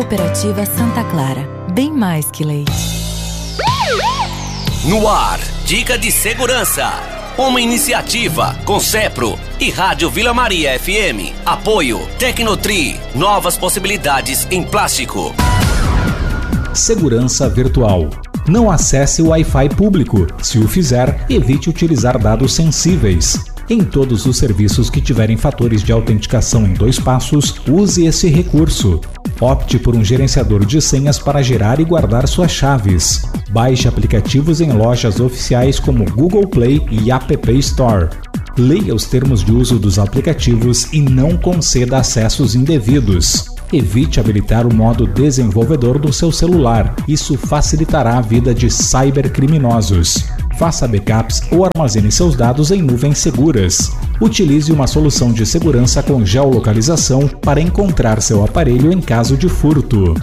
Cooperativa Santa Clara, bem mais que leite. No ar, dica de segurança. Uma iniciativa com CEPRO e Rádio Vila Maria FM. Apoio Tecnotri, novas possibilidades em plástico. Segurança virtual. Não acesse o Wi-Fi público. Se o fizer, evite utilizar dados sensíveis. Em todos os serviços que tiverem fatores de autenticação em 2 passos, use esse recurso. Opte por um gerenciador de senhas para gerar e guardar suas chaves. Baixe aplicativos em lojas oficiais como Google Play e App Store. Leia os termos de uso dos aplicativos e não conceda acessos indevidos. Evite habilitar o modo desenvolvedor do seu celular. Isso facilitará a vida de cybercriminosos. Faça backups ou armazene seus dados em nuvens seguras. Utilize uma solução de segurança com geolocalização para encontrar seu aparelho em caso de furto.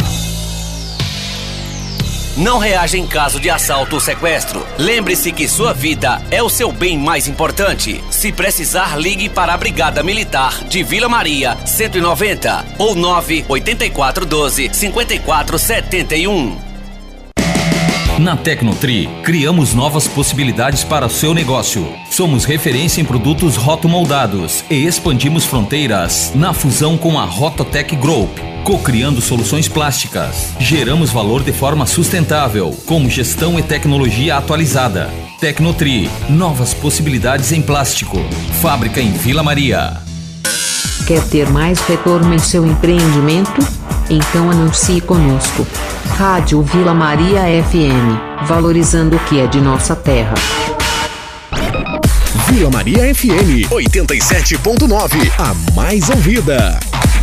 Não reaja em caso de assalto ou sequestro. Lembre-se que sua vida é o seu bem mais importante. Se precisar, ligue para a Brigada Militar de Vila Maria 190 ou 98412 5471. Na Tecnotri, criamos novas possibilidades para o seu negócio. Somos referência em produtos rotomoldados e expandimos fronteiras na fusão com a Rototec Group, co-criando soluções plásticas. Geramos valor de forma sustentável, como gestão e tecnologia atualizada. Tecnotri, novas possibilidades em plástico. Fábrica em Vila Maria. Quer ter mais retorno em seu empreendimento? Então anuncie conosco. Rádio Vila Maria FM, valorizando o que é de nossa terra. Vila Maria FM 87.9, a mais ouvida.